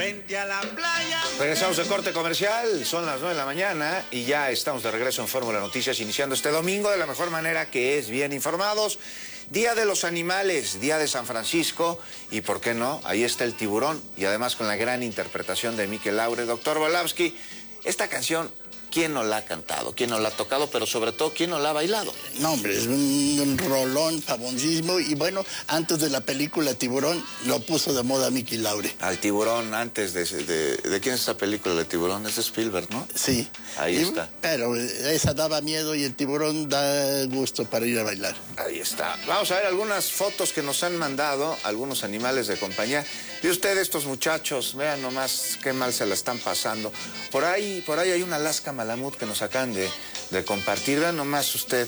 frente a la playa. Regresamos de corte comercial, son las 9 de la mañana y ya estamos de regreso en Fórmula Noticias, iniciando este domingo de la mejor manera, que es bien informados. Día de los Animales, Día de San Francisco, y por qué no, ahí está el tiburón, y además con la gran interpretación de Mikel Laure. Doctor Volavsky, esta canción, ¿quién no la ha cantado? ¿Quién no la ha tocado? Pero sobre todo, ¿quién no la ha bailado? No, hombre, es un rolón famosísimo. Y bueno, antes de la película Tiburón, lo puso de moda Mikel Laure. Al tiburón, antes ¿de quién es esa película de tiburón? Es de Spielberg, ¿no? Sí. Ahí está. Pero esa daba miedo y el tiburón da gusto para ir a bailar. Ahí está. Vamos a ver algunas fotos que nos han mandado algunos animales de compañía. Y usted, estos muchachos, vean nomás qué mal se la están pasando. Por ahí hay una Alaska Malamut que nos acaban de compartir. Vean nomás usted,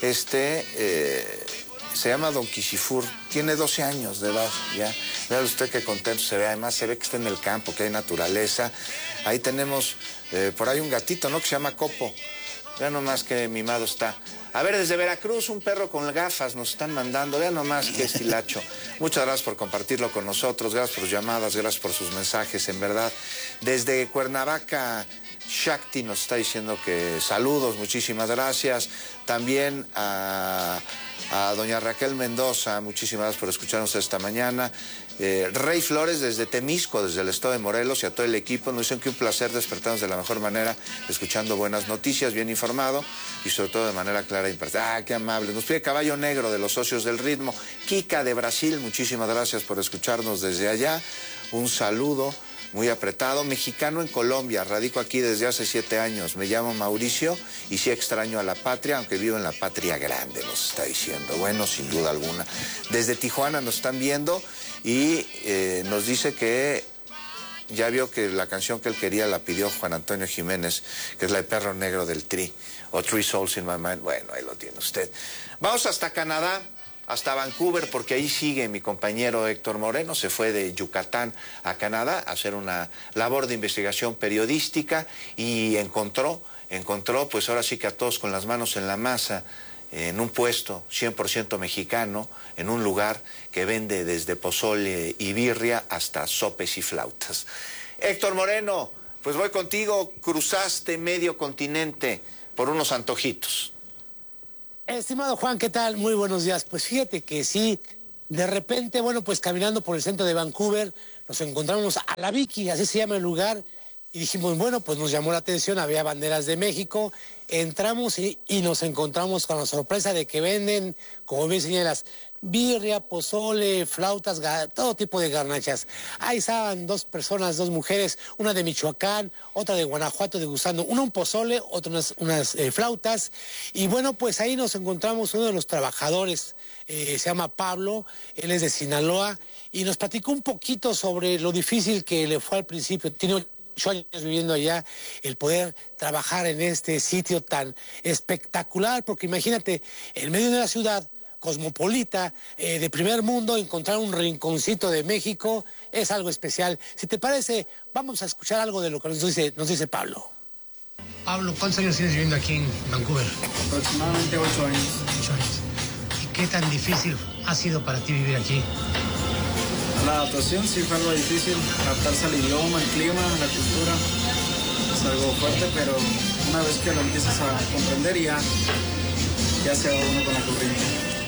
se llama Don Kishifur, tiene 12 años de edad, ya. Vean usted qué contento se ve, además se ve que está en el campo, que hay naturaleza. Ahí tenemos, por ahí un gatito, ¿no?, que se llama Copo. Vean nomás qué mimado está. A ver, desde Veracruz, un perro con gafas nos están mandando. Vean nomás qué estilacho. Muchas gracias por compartirlo con nosotros, gracias por sus llamadas, gracias por sus mensajes, en verdad. Desde Cuernavaca, Shakti nos está diciendo que saludos, muchísimas gracias. También a doña Raquel Mendoza, muchísimas gracias por escucharnos esta mañana. Rey Flores desde Temisco, desde el estado de Morelos, y a todo el equipo nos dicen que un placer despertarnos de la mejor manera, escuchando buenas noticias, bien informado y sobre todo de manera clara e imparcial. ¡Ah, qué amable! Nos pide Caballo Negro de los Socios del Ritmo. Kika de Brasil, muchísimas gracias por escucharnos desde allá. Un saludo muy apretado. Mexicano en Colombia, radico aquí desde hace 7 años. Me llamo Mauricio y sí extraño a la patria, aunque vivo en la patria grande, nos está diciendo. Bueno, sin duda alguna. Desde Tijuana nos están viendo y nos dice que ya vio que la canción que él quería la pidió Juan Antonio Jiménez, que es la de Perro Negro del Tri, o Three Souls in My Mind. Bueno, ahí lo tiene usted. Vamos hasta Canadá, hasta Vancouver, porque ahí sigue mi compañero Héctor Moreno. Se fue de Yucatán a Canadá a hacer una labor de investigación periodística y encontró, pues ahora sí que a todos con las manos en la masa, en un puesto 100% mexicano, en un lugar que vende desde pozole y birria hasta sopes y flautas. Héctor Moreno, pues voy contigo, cruzaste medio continente por unos antojitos. Estimado Juan, ¿qué tal? Muy buenos días. Pues fíjate que sí, de repente, bueno, pues caminando por el centro de Vancouver, nos encontramos a la Vicky, así se llama el lugar, y dijimos, bueno, pues nos llamó la atención, había banderas de México, entramos y nos encontramos con la sorpresa de que venden, como bien señalas, birria, pozole, flautas, todo tipo de garnachas. Ahí estaban 2 personas, 2 mujeres, una de Michoacán, otra de Guanajuato degustando, una un pozole, otra unas flautas. Y bueno, pues ahí nos encontramos uno de los trabajadores, se llama Pablo, él es de Sinaloa, y nos platicó un poquito sobre lo difícil que le fue al principio. Tiene 8 años viviendo allá, el poder trabajar en este sitio tan espectacular, porque imagínate, en medio de la ciudad cosmopolita, de primer mundo, encontrar un rinconcito de México es algo especial. Si te parece, vamos a escuchar algo de lo que nos dice Pablo. Pablo, ¿cuántos años tienes viviendo aquí en Vancouver? Aproximadamente 8 años. 8 años. ¿Y qué tan difícil ha sido para ti vivir aquí? La adaptación sí fue algo difícil, adaptarse al idioma, al clima, a la cultura. Es algo fuerte, pero una vez que lo empiezas a comprender ya se va uno con la corriente.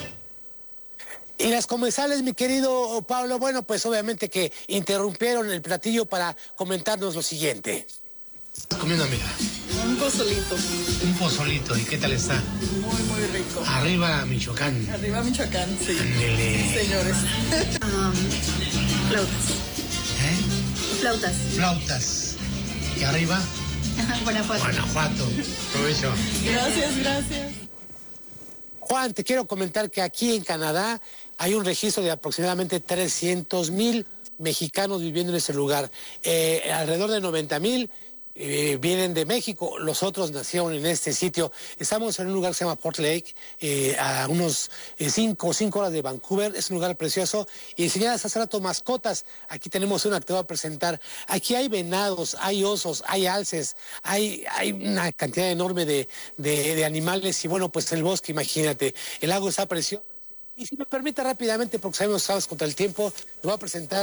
Y las comensales, mi querido Pablo, bueno, pues obviamente que interrumpieron el platillo para comentarnos lo siguiente. ¿Qué estás comiendo, amiga? Un pozolito. Un pozolito, ¿y qué tal está? Muy, muy rico. Arriba Michoacán. Arriba Michoacán, sí. Ándele. Señores. Flautas. Flautas. Flautas. ¿Y arriba? Guanajuato. Guanajuato. Provecho. Gracias. Juan, te quiero comentar que aquí en Canadá hay un registro de aproximadamente 300,000 mexicanos viviendo en ese lugar. Alrededor de 90,000 vienen de México, los otros nacieron en este sitio. Estamos en un lugar que se llama Port Lake, a unos 5 horas de Vancouver. Es un lugar precioso. Y enseñadas hace rato mascotas. Aquí tenemos una que te voy a presentar. Aquí hay venados, hay osos, hay alces, hay una cantidad enorme de animales. Y bueno, pues el bosque, imagínate, el lago está precioso. Y si me permite rápidamente, porque sabemos que estamos contra el tiempo, le voy a presentar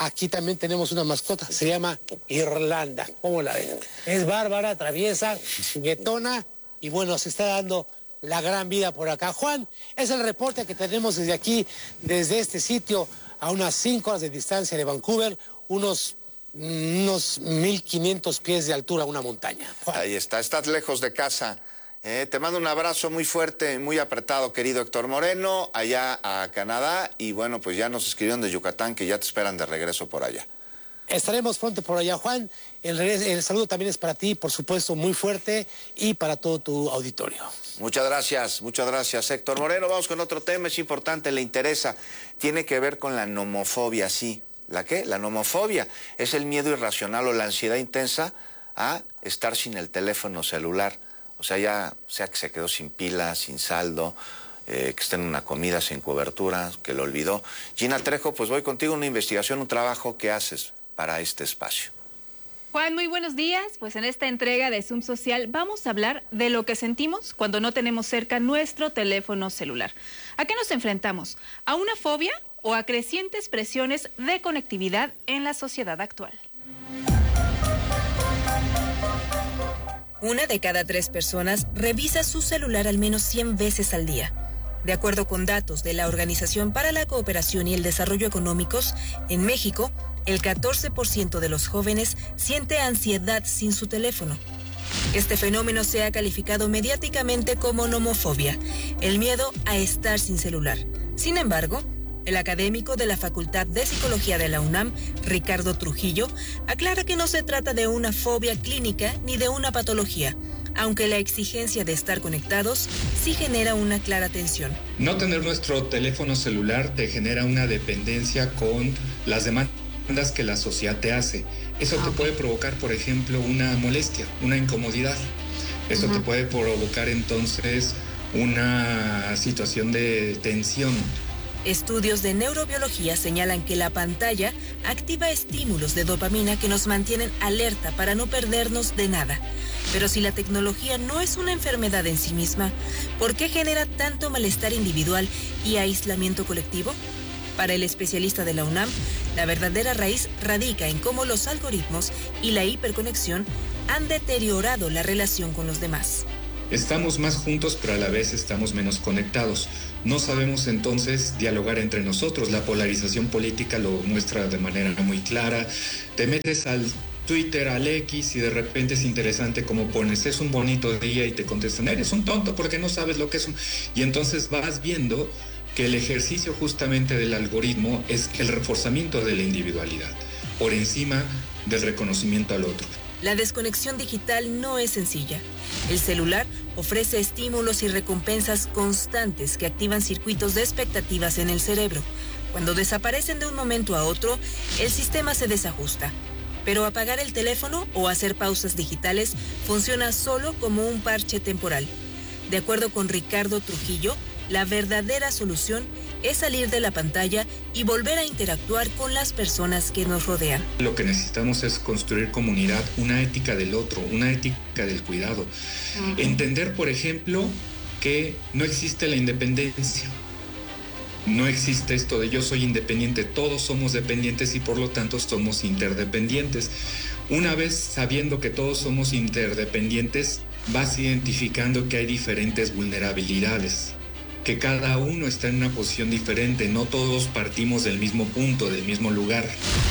aquí también tenemos una mascota, se llama Irlanda. ¿Cómo la ven? Es bárbara, traviesa, juguetona y bueno, se está dando la gran vida por acá. Juan, es el reporte que tenemos desde aquí, desde este sitio, a unas 5 horas de distancia de Vancouver, unos 1,500 pies de altura, una montaña. Juan. Ahí está, estás lejos de casa. Te mando un abrazo muy fuerte, muy apretado, querido Héctor Moreno, allá a Canadá. Y bueno, pues ya nos escribieron de Yucatán que ya te esperan de regreso por allá. Estaremos pronto por allá, Juan. El saludo también es para ti, por supuesto, muy fuerte, y para todo tu auditorio. Muchas gracias, Héctor Moreno. Vamos con otro tema, es importante, le interesa. Tiene que ver con la nomofobia, sí. ¿La qué? La nomofobia es el miedo irracional o la ansiedad intensa a estar sin el teléfono celular. O sea, ya sea que se quedó sin pila, sin saldo, que esté en una comida sin cobertura, que lo olvidó. Gina Trejo, pues voy contigo, una investigación, un trabajo que haces para este espacio. Juan, muy buenos días. Pues en esta entrega de Zoom Social vamos a hablar de lo que sentimos cuando no tenemos cerca nuestro teléfono celular. ¿A qué nos enfrentamos? ¿A una fobia o a crecientes presiones de conectividad en la sociedad actual? 1 de cada 3 personas revisa su celular al menos 100 veces al día. De acuerdo con datos de la Organización para la Cooperación y el Desarrollo Económicos, en México, el 14% de los jóvenes siente ansiedad sin su teléfono. Este fenómeno se ha calificado mediáticamente como nomofobia, el miedo a estar sin celular. Sin embargo, el académico de la Facultad de Psicología de la UNAM, Ricardo Trujillo, aclara que no se trata de una fobia clínica ni de una patología, aunque la exigencia de estar conectados sí genera una clara tensión. No tener nuestro teléfono celular te genera una dependencia con las demandas que la sociedad te hace. Eso te puede provocar, por ejemplo, una molestia, una incomodidad. Eso te puede provocar entonces una situación de tensión. Estudios de neurobiología señalan que la pantalla activa estímulos de dopamina que nos mantienen alerta para no perdernos de nada. Pero si la tecnología no es una enfermedad en sí misma, ¿por qué genera tanto malestar individual y aislamiento colectivo? Para el especialista de la UNAM, la verdadera raíz radica en cómo los algoritmos y la hiperconexión han deteriorado la relación con los demás. Estamos más juntos, pero a la vez estamos menos conectados. No sabemos entonces dialogar entre nosotros. La polarización política lo muestra de manera muy clara. Te metes al Twitter, al X, y de repente es interesante como pones, es un bonito día, y te contestan, eres un tonto porque no sabes lo que es un... Y entonces vas viendo que el ejercicio justamente del algoritmo es el reforzamiento de la individualidad por encima del reconocimiento al otro. La desconexión digital no es sencilla. El celular ofrece estímulos y recompensas constantes que activan circuitos de expectativas en el cerebro. Cuando desaparecen de un momento a otro, el sistema se desajusta. Pero apagar el teléfono o hacer pausas digitales funciona solo como un parche temporal. De acuerdo con Ricardo Trujillo, la verdadera solución es salir de la pantalla y volver a interactuar con las personas que nos rodean. Lo que necesitamos es construir comunidad, una ética del otro, una ética del cuidado. Entender, por ejemplo, que no existe la independencia. No existe esto de yo soy independiente, todos somos dependientes y por lo tanto somos interdependientes. Una vez sabiendo que todos somos interdependientes, vas identificando que hay diferentes vulnerabilidades, que cada uno está en una posición diferente, no todos partimos del mismo punto, del mismo lugar.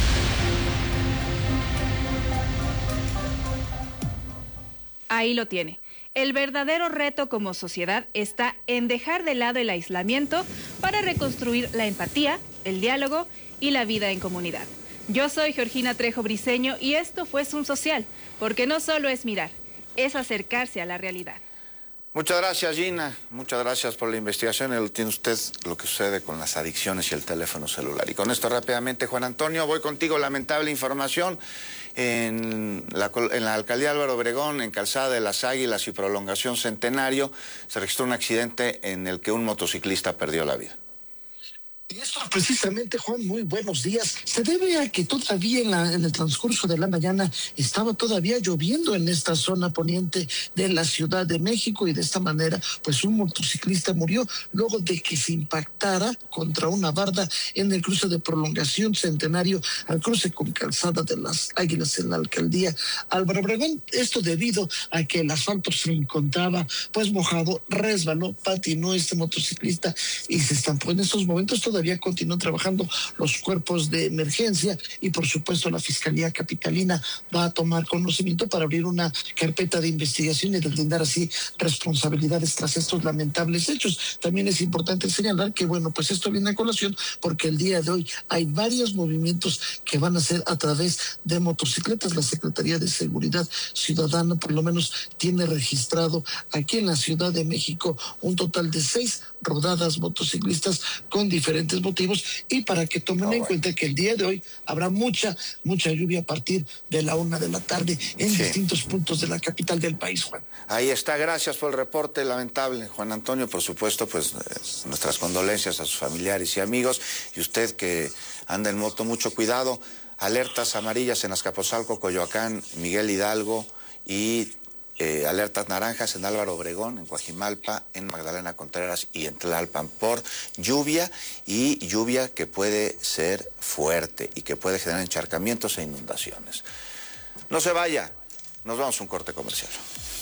Ahí lo tiene. El verdadero reto como sociedad está en dejar de lado el aislamiento para reconstruir la empatía, el diálogo y la vida en comunidad. Yo soy Georgina Trejo Briceño y esto fue Zoom Social, porque no solo es mirar, es acercarse a la realidad. Muchas gracias, Gina. Muchas gracias por la investigación. Tiene usted lo que sucede con las adicciones y el teléfono celular. Y con esto rápidamente, Juan Antonio, voy contigo. Lamentable información en la alcaldía Álvaro Obregón, en Calzada de las Águilas y Prolongación Centenario, se registró un accidente en el que un motociclista perdió la vida. Y esto precisamente, Juan, muy buenos días. Se debe a que todavía en el transcurso de la mañana estaba todavía lloviendo en esta zona poniente de la Ciudad de México y de esta manera, pues un motociclista murió luego de que se impactara contra una barda en el cruce de Prolongación Centenario al cruce con Calzada de las Águilas en la alcaldía Álvaro Obregón. Esto debido a que el asfalto se encontraba pues mojado, resbaló, patinó este motociclista y se estampó. En estos momentos todavía continúan trabajando los cuerpos de emergencia y por supuesto la Fiscalía Capitalina va a tomar conocimiento para abrir una carpeta de investigación y deslindar así responsabilidades tras estos lamentables hechos. También es importante señalar que bueno, pues esto viene a colación porque el día de hoy hay varios movimientos que van a ser a través de motocicletas. La Secretaría de Seguridad Ciudadana por lo menos tiene registrado aquí en la Ciudad de México un total de 6 rodadas motociclistas con diferentes motivos y para que tomen en cuenta que el día de hoy habrá mucha lluvia a partir de la 1 de la tarde en distintos puntos de la capital del país, Juan. Ahí está, gracias por el reporte lamentable, Juan Antonio. Por supuesto, pues nuestras condolencias a sus familiares y amigos. Y usted que anda en moto, mucho cuidado. Alertas amarillas en Azcapotzalco, Coyoacán, Miguel Hidalgo y alertas naranjas en Álvaro Obregón, en Coajimalpa, en Magdalena Contreras y en Tlalpan por lluvia y lluvia que puede ser fuerte y que puede generar encharcamientos e inundaciones. No se vaya, nos vamos a un corte comercial.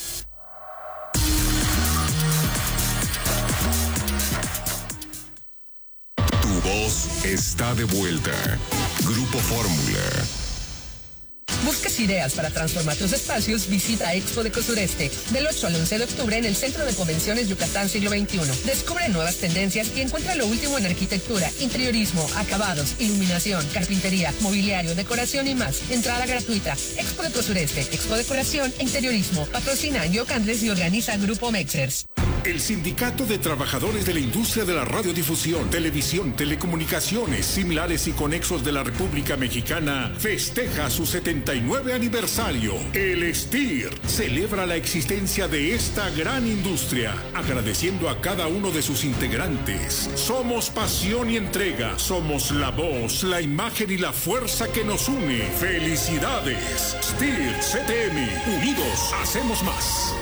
Tu voz está de vuelta. Grupo Fórmula. ¿Buscas ideas para transformar tus espacios? Visita Expo Deco Sureste del 8 al 11 de octubre en el Centro de Convenciones Yucatán Siglo XXI. Descubre nuevas tendencias y encuentra lo último en arquitectura, interiorismo, acabados, iluminación, carpintería, mobiliario, decoración y más. Entrada gratuita. Expo Deco Sureste, Expo Decoración e Interiorismo. Patrocina Yocandles y organiza Grupo Mexers. El Sindicato de Trabajadores de la Industria de la Radiodifusión, Televisión, Telecomunicaciones, Similares y Conexos de la República Mexicana festeja su 79 aniversario. El STIR celebra la existencia de esta gran industria, agradeciendo a cada uno de sus integrantes. Somos pasión y entrega, somos la voz, la imagen y la fuerza que nos une. ¡Felicidades! STIR CTM, unidos hacemos más.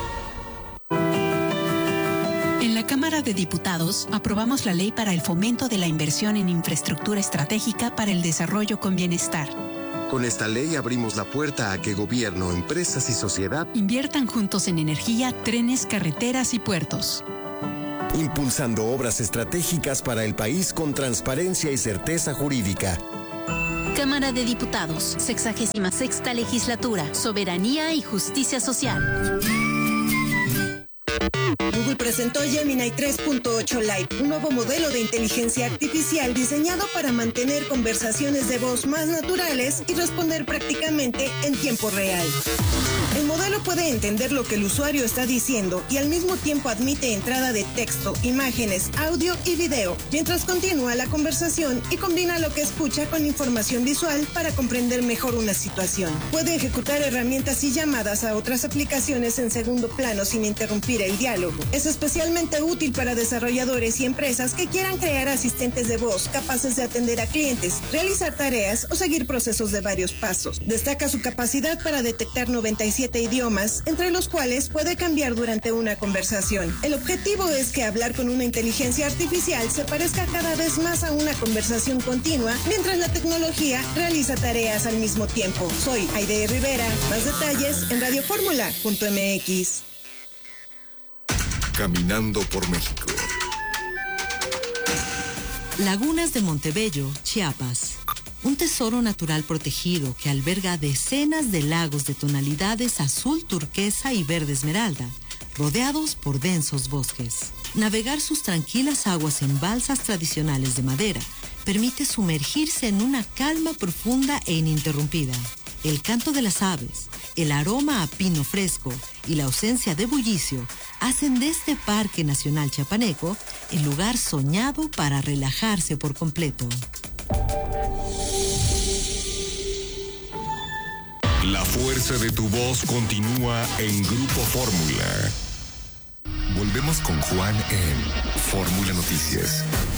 En la Cámara de Diputados aprobamos la ley para el fomento de la inversión en infraestructura estratégica para el desarrollo con bienestar. Con esta ley abrimos la puerta a que gobierno, empresas y sociedad inviertan juntos en energía, trenes, carreteras y puertos. Impulsando obras estratégicas para el país con transparencia y certeza jurídica. Cámara de Diputados, 66ª Legislatura, Soberanía y Justicia Social. Google presentó Gemini 3.8 Lite, un nuevo modelo de inteligencia artificial diseñado para mantener conversaciones de voz más naturales y responder prácticamente en tiempo real. El modelo puede entender lo que el usuario está diciendo y al mismo tiempo admite entrada de texto, imágenes, audio y video, mientras continúa la conversación y combina lo que escucha con información visual para comprender mejor una situación. Puede ejecutar herramientas y llamadas a otras aplicaciones en segundo plano sin interrumpir el diálogo. Es especialmente útil para desarrolladores y empresas que quieran crear asistentes de voz capaces de atender a clientes, realizar tareas o seguir procesos de varios pasos. Destaca su capacidad para detectar 97 idiomas, entre los cuales puede cambiar durante una conversación. El objetivo es que hablar con una inteligencia artificial se parezca cada vez más a una conversación continua, mientras la tecnología realiza tareas al mismo tiempo. Soy Aide Rivera. Más detalles en radioformula.mx. Caminando por México. Lagunas de Montebello, Chiapas. Un tesoro natural protegido que alberga decenas de lagos de tonalidades azul turquesa y verde esmeralda, rodeados por densos bosques. Navegar sus tranquilas aguas en balsas tradicionales de madera permite sumergirse en una calma profunda e ininterrumpida. El canto de las aves, el aroma a pino fresco y la ausencia de bullicio hacen de este Parque Nacional Chiapaneco el lugar soñado para relajarse por completo. La fuerza de tu voz continúa en Grupo Fórmula. Volvemos con Juan en Fórmula Noticias.